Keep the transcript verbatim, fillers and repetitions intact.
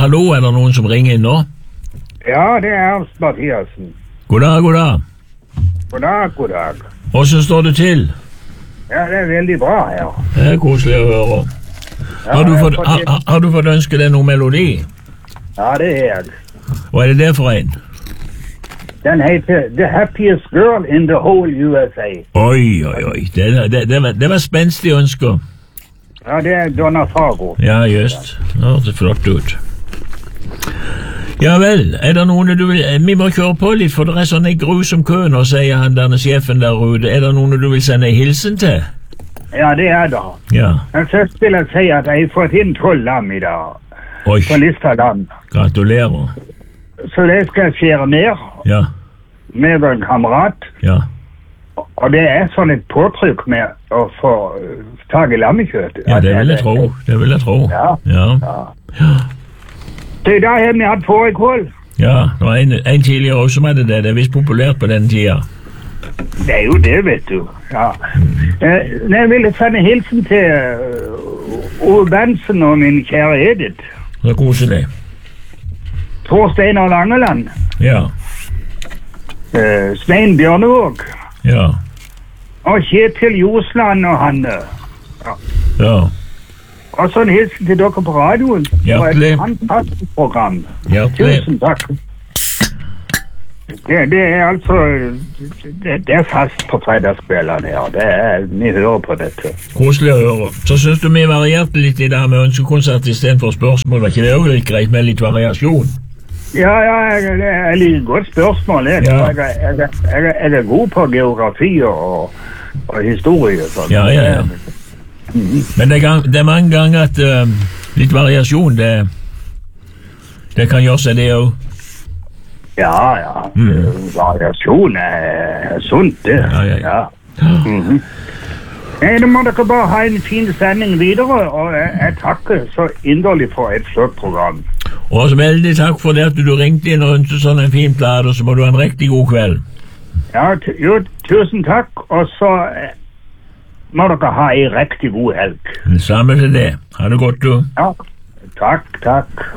hallo, er det noen som ringer inn nå? Ja, det er Ernst Mathiasen. God dag, god dag. God dag, god dag. Hvordan står det til? Ja, det er veldig bra her. Det er koselig å høre. Ja, Har du jeg fått, fått har, litt- har du fått ønske deg noe melodi? Ja, det er jeg. Hva er det der for en? Den heter The Happiest Girl in the Whole U S A. Oi, oi, oi. Det, det, det, var, det var spenstig ønsker. Ja, det er Donna Fargo. Ja, just. Det hørtes flott ut. Ja vel, er det noen du vil... Vi må kjøre på litt, for det er sånn en grusom kø nå, sier han denne sjefen der ute. Er det noen du vil sende en hilsen til? Ja, det er det. Ja. Men først vil jeg si at jeg har fått inn tolv lam i dag. Oi, På lista lam. gratulerer. Så det skal jeg skjære ned Ja, med en kamerat. ja. Og det er sånn et påtrykk med å få øh, tag i lammekjøtt. Ja, det vil jeg tro. Det vil jeg tro. Ja. Ja. Ja. Så i dag har vi hatt fårikål. Ja, det var en, en tidligere også som hadde det. Det er visst populært på den tida. Det er jo det, vet du. Ja. Eh, jeg ville sende hilsen til uh, Ove Bensen og min kjære Edith. Så koselig. Tor Steinar Langeland. Ja, Eh, Svein Bjørnevåg. ja, Og Kjetil Josland og Hanne. ja. Og så en hilsen til dere på radioen. Hjertelig. For et fantastisk program. Hjertelig. Tusen takk. Det, det er altså det, det er fast på fredagskveldene her. Det er, vi hører på dette. Koselig å høre. Så synes du vi varierte litt i det her med ønskekonsert i stedet for spørsmål. Var ikke det også litt greit med litt variasjon? Ja, ja, jeg, det er et litt godt spørsmål. Jeg, Ja. jeg, jeg, jeg, jeg, jeg er god på geografi og, og historie. og Sånn. Ja, ja, ja. Men det er, gang, det er mange ganger at uh, litt variasjon, det, det kan gjøre seg det også. Ja, ja. Mm. Variasjon er sunt, det. Ja, ja, ja. Mhm. Nei, da må dere bare ha en fin sending videre, og jeg, jeg takker så inderlig for et flott program. Og så veldig takk for det at du ringte inn og ønsket sånn en fin plate, og så må du ha en riktig god kveld. Ja, t jo, tusen takk, og så eh, må dere ha en riktig god helg. Det samme til det. Ha det godt, du. Ja, takk, takk.